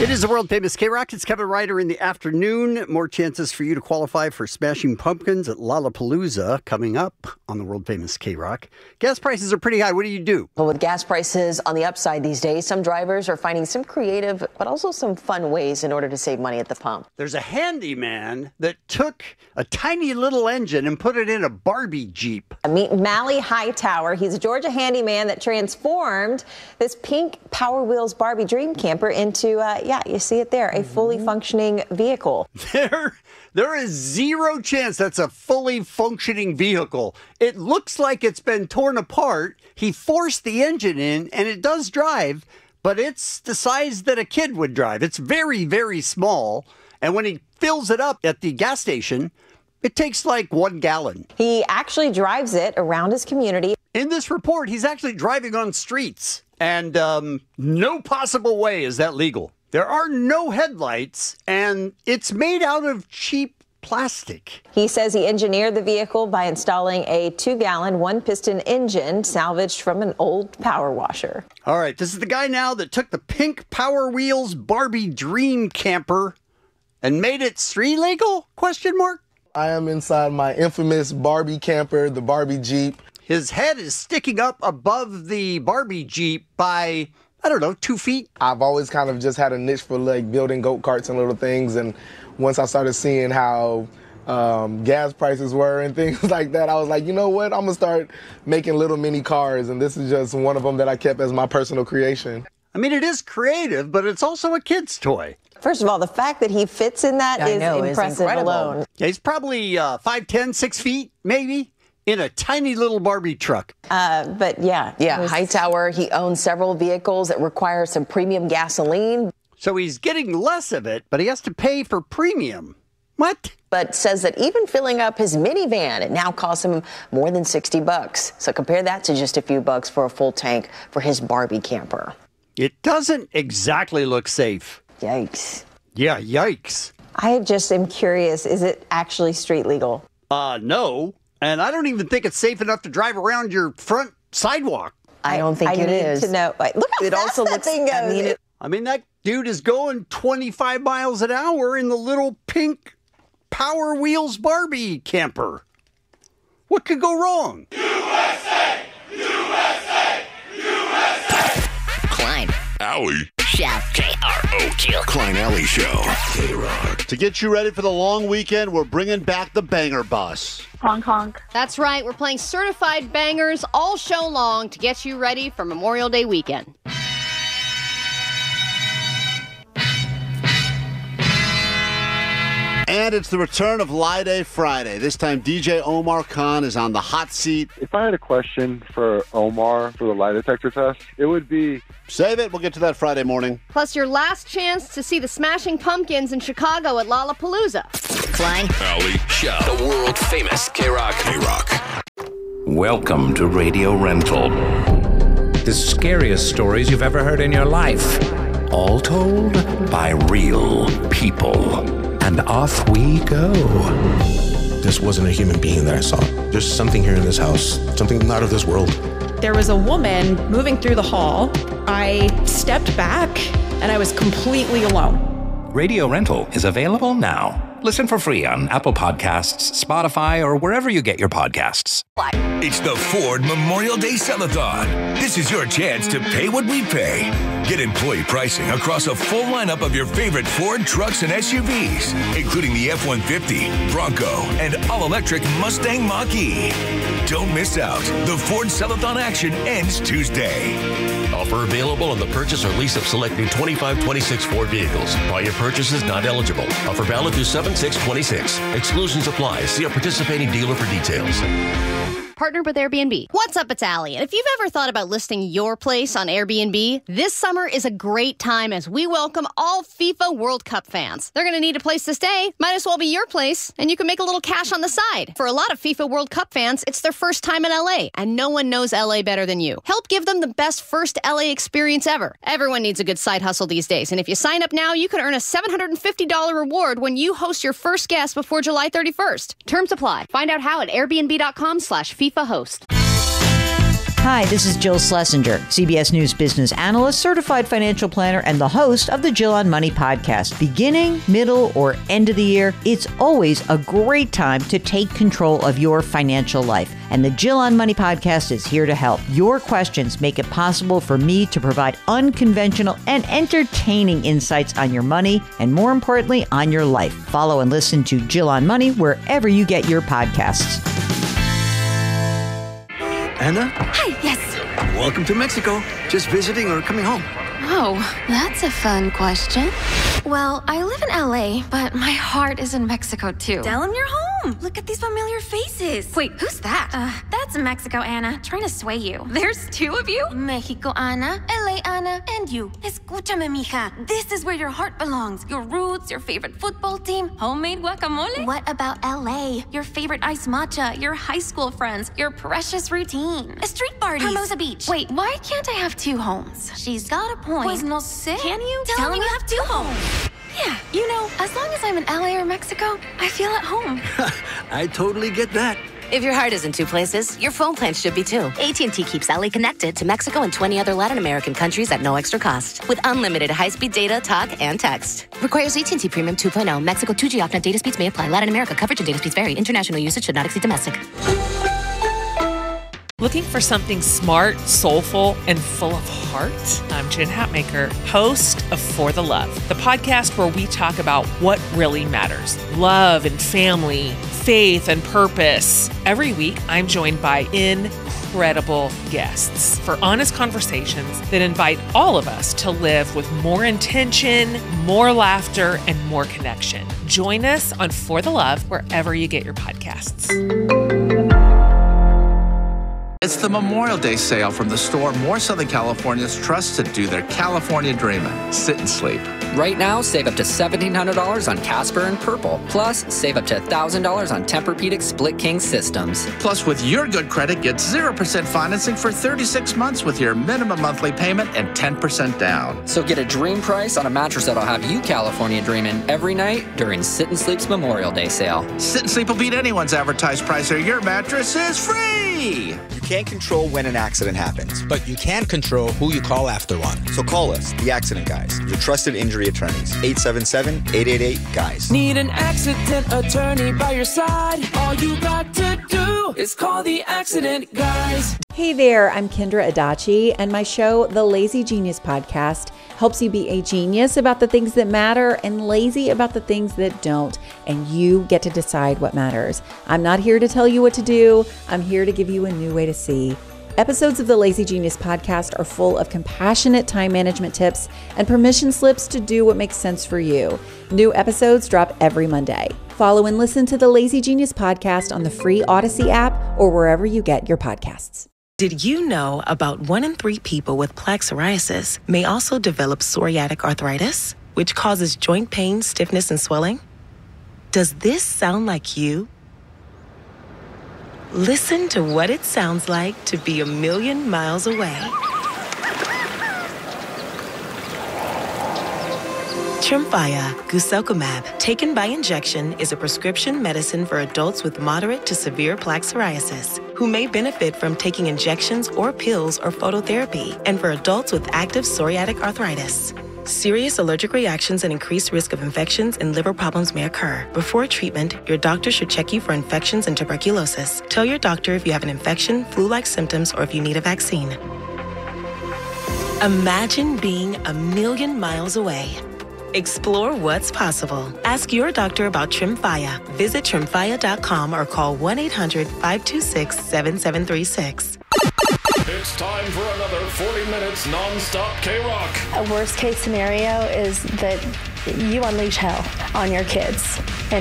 It is the world famous K-Rock. It's Kevin Ryder in the afternoon. More chances for you to qualify for Smashing Pumpkins at Lollapalooza coming up on the world famous K-Rock. Gas prices are pretty high. What do you do? Well, with gas prices on the upside these days, some drivers are finding some creative but also some fun ways in order to save money at the pump. There's a handyman that took a tiny little engine and put it in a Barbie Jeep. Meet Mally Hightower. He's a Georgia handyman that transformed this pink Power Wheels Barbie dream camper into, you see it there, a fully functioning vehicle. There is zero chance that's a fully functioning vehicle. It looks like it's been torn apart. He forced the engine in, and it does drive, but it's the size that a kid would drive. It's very, very small. And when he fills it up at the gas station, it takes like 1 gallon. He actually drives it around his community. In this report, he's actually driving on streets. And no possible way is that legal. There are no headlights, and it's made out of cheap plastic. He says he engineered the vehicle by installing a 2-gallon, 1-piston engine salvaged from an old power washer. All right, this is the guy now that took the pink Power Wheels Barbie Dream Camper and made it street legal? ? I am inside my infamous Barbie camper, the Barbie Jeep. His head is sticking up above the Barbie Jeep by, 2 feet. I've always kind of just had a niche for like building go-karts and little things. And once I started seeing how gas prices were and things like that, I was like, you know what? I'm going to start making little mini cars. And this is just one of them that I kept as my personal creation. I mean, it is creative, but it's also a kid's toy. First of all, the fact that he fits in that is impressive alone. Yeah, he's probably 5'10", 6 feet, maybe, in a tiny little Barbie truck. Yeah, Hightower, he owns several vehicles that require some premium gasoline. So he's getting less of it, but he has to pay for premium. What? But says that even filling up his minivan, it now costs him more than $60. So compare that to just a few bucks for a full tank for his Barbie camper. It doesn't exactly look safe. Yikes. Yeah, yikes. I just am curious, is it actually street legal? No. And I don't even think it's safe enough to drive around your front sidewalk. I don't think it is. I need to know. Look how fast that thing goes. I mean, that dude is going 25 miles an hour in the little pink Power Wheels Barbie camper. What could go wrong? USA! USA! USA! Klein Alley Show. K-R-O-Q. Klein Alley Show. K-Rock. To get you ready for the long weekend, we're bringing back the Banger Bus. Honk, honk. That's right. We're playing certified bangers all show long to get you ready for Memorial Day weekend. And it's the return of Lie Day Friday. This time, DJ Omar Khan is on the hot seat. If I had a question for Omar for the lie detector test, it would be... Save it. We'll get to that Friday morning. Plus your last chance to see the Smashing Pumpkins in Chicago at Lollapalooza. Klein Alley Show. The world famous K-Rock. K-Rock. Welcome to Radio Rental. The scariest stories you've ever heard in your life. All told by real people. And off we go. This wasn't a human being that I saw. There's something here in this house, something not of this world. There was a woman moving through the hall. I stepped back and I was completely alone. Radio Rental is available now. Listen for free on Apple Podcasts, Spotify, or wherever you get your podcasts. It's the Ford Memorial Day Sellathon. This is your chance to pay what we pay. Get employee pricing across a full lineup of your favorite Ford trucks and SUVs, including the F-150, Bronco, and all-electric Mustang Mach-E. Don't miss out. The Ford Sellathon action ends Tuesday. Offer available on the purchase or lease of selected 2526 Ford vehicles. Prior purchases not eligible. Offer valid through 7/6/26. Exclusions apply. See a participating dealer for details. Partnered with Airbnb. What's up, it's Allie. And if you've ever thought about listing your place on Airbnb, this summer is a great time as we welcome all FIFA World Cup fans. They're going to need a place to stay. Might as well be your place, and you can make a little cash on the side. For a lot of FIFA World Cup fans, it's their first time in LA, and no one knows LA better than you. Help give them the best first LA experience ever. Everyone needs a good side hustle these days, and if you sign up now, you can earn a $750 reward when you host your first guest before July 31st. Terms apply. Find out how at airbnb.com/FIFA host. Hi, this is Jill Schlesinger, CBS News business analyst, certified financial planner, and the host of the Jill on Money podcast. Beginning, middle, or end of the year, it's always a great time to take control of your financial life. And the Jill on Money podcast is here to help. Your questions make it possible for me to provide unconventional and entertaining insights on your money, and more importantly, on your life. Follow and listen to Jill on Money wherever you get your podcasts. Anna? Hi, yes. Welcome to Mexico. Just visiting or coming home? Oh, that's a fun question. Well, I live in LA, but my heart is in Mexico too. Tell him you're home. Look at these familiar faces. Wait, who's that? That's Mexico, Anna, trying to sway you. There's two of you? Mexico, Ana, LA, Ana, and you. Escúchame, mija. This is where your heart belongs. Your roots, your favorite football team, homemade guacamole. What about LA? Your favorite iced matcha, your high school friends, your precious routine. Street parties. Hermosa Beach. Wait, why can't I have two homes? She's got a point. Pues no sé. Can you? Tell him you have two homes. Yeah, you know, as long as I'm in LA or Mexico, I feel at home. I totally get that. If your heart is in two places, your phone plan should be too. AT&T keeps LA connected to Mexico and 20 other Latin American countries at no extra cost. With unlimited high-speed data, talk, and text. Requires AT&T Premium 2.0. Mexico 2G off-net data speeds may apply. Latin America coverage and data speeds vary. International usage should not exceed domestic. Looking for something smart, soulful, and full of heart? I'm Jen Hatmaker, host of For the Love, the podcast where we talk about what really matters. Love and family, faith and purpose. Every week, I'm joined by incredible guests for honest conversations that invite all of us to live with more intention, more laughter, and more connection. Join us on For the Love wherever you get your podcasts. It's the Memorial Day sale from the store more Southern Californians trust to do their California dreaming. Sit and sleep. Right now, save up to $1,700 on Casper and Purple. Plus, save up to $1,000 on Tempur-Pedic Split King systems. Plus, with your good credit, get 0% financing for 36 months with your minimum monthly payment and 10% down. So get a dream price on a mattress that'll have you California dreaming every night during Sit and Sleep's Memorial Day sale. Sit and Sleep will beat anyone's advertised price, or your mattress is free. You can't control when an accident happens, but you can control who you call after one. So call us, the Accident Guys, your trusted injury attorneys. 877-888-GUYS. Need an accident attorney by your side? All you got to do is call the Accident Guys. Hey there, I'm Kendra Adachi, and my show, The Lazy Genius Podcast, helps you be a genius about the things that matter and lazy about the things that don't, and you get to decide what matters. I'm not here to tell you what to do. I'm here to give you a new way to see. Episodes of the Lazy Genius Podcast are full of compassionate time management tips and permission slips to do what makes sense for you. New episodes drop every Monday. Follow and listen to the Lazy Genius Podcast on the free Odyssey app or wherever you get your podcasts. Did you know about 1 in 3 people with plaque psoriasis may also develop psoriatic arthritis, which causes joint pain, stiffness, and swelling? Does this sound like you? Listen to what it sounds like to be a million miles away. Tremfya guselkumab, taken by injection, is a prescription medicine for adults with moderate to severe plaque psoriasis who may benefit from taking injections or pills or phototherapy, and for adults with active psoriatic arthritis. Serious allergic reactions and increased risk of infections and liver problems may occur. Before treatment, your doctor should check you for infections and tuberculosis. Tell your doctor if you have an infection, flu-like symptoms, or if you need a vaccine. Imagine being a million miles away. Explore what's possible. Ask your doctor about Tremfya. Visit Tremfya.com or call 1-800-526-7736. It's time for another 40 minutes non-stop K-Rock. A worst case scenario is that you unleash hell on your kids. And